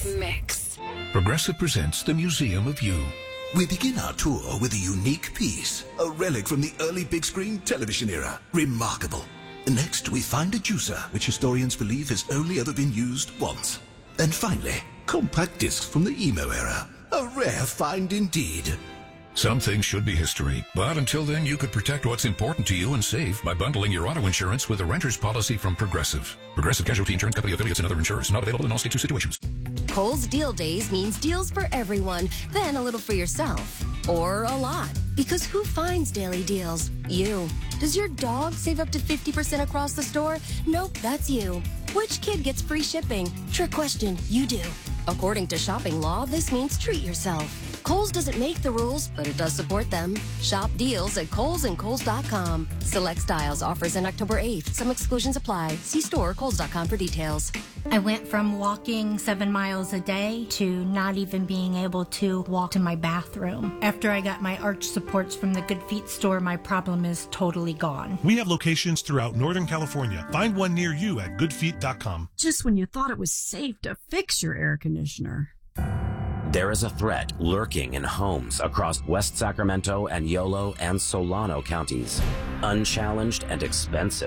mix. Progressive presents the Museum of You. We begin our tour with a unique piece, a relic from the early big screen television era. Remarkable. Next, we find a juicer, which historians believe has only ever been used once. And finally, compact discs from the emo era. A rare find indeed. Some things should be history, but until then you could protect what's important to you and save by bundling your auto insurance with a renter's policy from Progressive. Progressive Casualty Insurance Company affiliates and other insurers. Not available in all states or situations. Kohl's Deal Days means deals for everyone, then a little for yourself. Or a lot. Because who finds daily deals? You. Does your dog save up to 50% across the store? Nope, that's you. Which kid gets free shipping? Trick question, you do. According to shopping law, this means treat yourself. Kohl's doesn't make the rules, but it does support them. Shop deals at KohlsandKohls.com. Select styles, offers in October 8th. Some exclusions apply. See store or Kohls.com for details. I went from walking 7 miles a day to not even being able to walk to my bathroom. After I got my arch supports from the Good Feet store, my problem is totally gone. We have locations throughout Northern California. Find one near you at goodfeet.com. Just when you thought it was safe to fix your air conditioner. There is a threat lurking in homes across West Sacramento and Yolo and Solano counties. Unchallenged and expensive